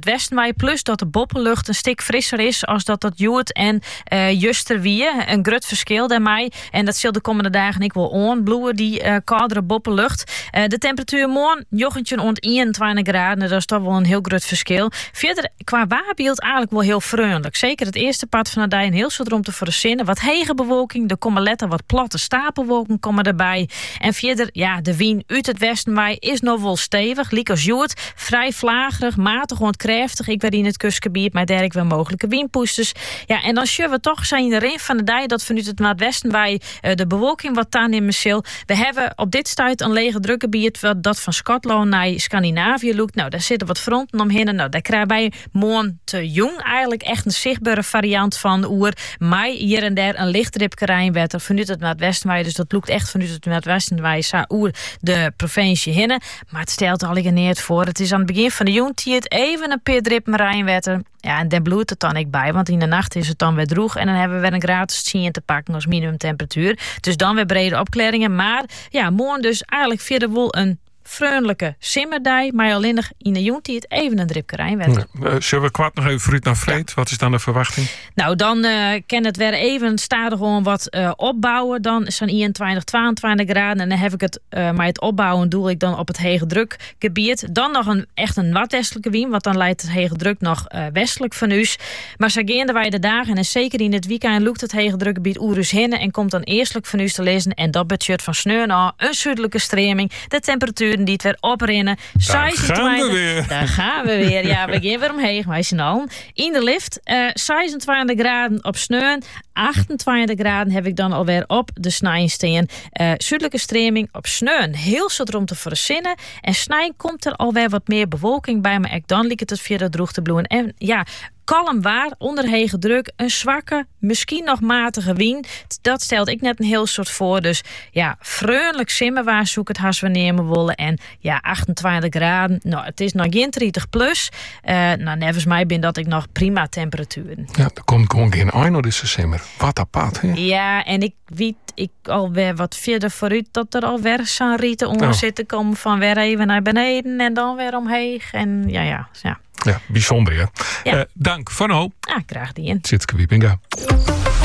westen plus dat de boppenlucht een stuk frisser is als dat joert en juster wie. Een grut verschil daarmee. En dat zal de komende dagen ik wel aanbloeien, die koudere boppenlucht. De temperatuur morgen, jochentje rond 21 graden. Dat is toch wel een heel groot verschil. Verder, qua waarbeeld eigenlijk wel heel vriendelijk. Zeker het eerste part van de dag een heel soort om te verzinnen. Wat hege bewolking, er komen letter wat platte stapelwolken komen erbij. En verder, ja, de wind uit het westen is nog wel stevig. Liek als joert, vrij vlagerig, matig ontkrachtig. Ik werd in het kustgebied met dergelijke wel mogelijke windpoesters. Ja, en dan zullen we toch zijn erin van de dag dat vanuit het noordwesten de bewolking wat aannemen zal. We hebben op dit stuit een lege drukgebied dat van Schotland naar Scandinavië loopt. Nou, daar zitten wat fronten omheen. Nou, daar krijgen wij morgen te jong eigenlijk echt een zichtbare variant van oer. Maar hier en daar een lichtdripke rijnwetter vanuit het noordwesten. Dus dat loopt echt vanuit het noordwesten oer de provincie hinnen. Maar het stelt al geneerd voor. Het is aan het begin van de jongtijd even een peerdrip rijnwetter. Ja, en daar bloeit het dan ik bij, want in de nacht is het dan weer droeg en dan hebben we weer een gratis 10 te pakken als minimumtemperatuur. Dus dan weer brede opklaringen. Maar ja, morgen dus eigenlijk verder wel een vriendelijke simmerdij, maar alleen nog in de jongtijd even een dripke rijnwetter. Ja, zullen we kwart nog even vooruit naar Vreed? Ja. Wat is dan de verwachting? Nou, dan kan het weer even stadig gewoon wat opbouwen. Dan zijn 21, 22 graden. En dan heb ik het, maar het opbouwen doe ik dan op het hege drukgebied. Dan nog echt een noordwestelijke wind, want dan leidt het hege druk nog westelijk van u. Maar zo gaan wij de dagen en zeker in het weekend loopt het hege drukgebied oerus hinnen en komt dan eerstelijk van u te lezen. En dat betekent van sneu naar een zuidelijke streming. De temperatuur die het weer oprennen. Daar gaan we weer. Ja, we gaan weer omheen. Wij zijn al in de lift. 26 graden op sneeuw. 28 graden heb ik dan alweer op de snij staan. Zuidelijke streming op sneeuw. Heel soort om te verzinnen. En snij komt er alweer wat meer bewolking bij. Maar ook dan liep het via droeg te bloeien. En ja, kalm waar, onder hege druk, een zwakke, misschien nog matige wind. Dat stelt ik net een heel soort voor. Dus ja, vriendelijk simmen waar zoek het haast wanneer we willen. En ja, 28 graden. Nou, het is nog geen 30 plus. Nou, nevens mij ben dat ik nog prima temperaturen. Ja, er komt gewoon geen einde deze simmer. Wat apart, hè? Ja, en ik weet alweer wat verder vooruit dat er alweer zo'n rieten onder zitten komen van weer even naar beneden en dan weer omheen. En ja. Ja, bijzonder, hè? Ja. Dank, Van O. Graag die in. Zit Kwibinga.